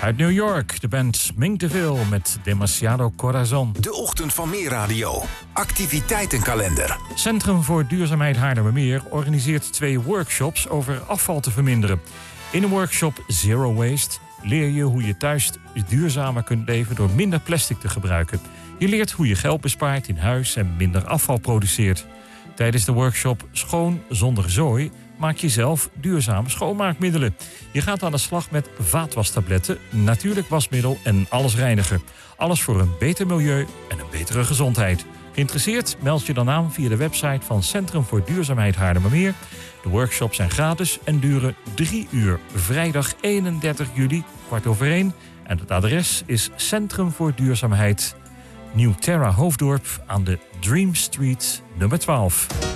Uit New York, de band Mink DeVille met Demasiado Corazon. De ochtend van Meer Radio. Activiteitenkalender. Centrum voor Duurzaamheid Haarlemmermeer organiseert 2 workshops over afval te verminderen. In de workshop Zero Waste leer je hoe je thuis duurzamer kunt leven door minder plastic te gebruiken. Je leert hoe je geld bespaart in huis en minder afval produceert. Tijdens de workshop Schoon zonder zooi maak je zelf duurzame schoonmaakmiddelen. Je gaat aan de slag met vaatwastabletten, natuurlijk wasmiddel en allesreiniger. Alles voor een beter milieu en een betere gezondheid. Geïnteresseerd? Meld je dan aan via de website van Centrum voor Duurzaamheid Haarlemmermeer. De workshops zijn gratis en duren 3 uur. Vrijdag 31 juli, 1:15. En het adres is Centrum voor Duurzaamheid Nieuw Terra Hoofddorp aan de Dream Street nummer 12.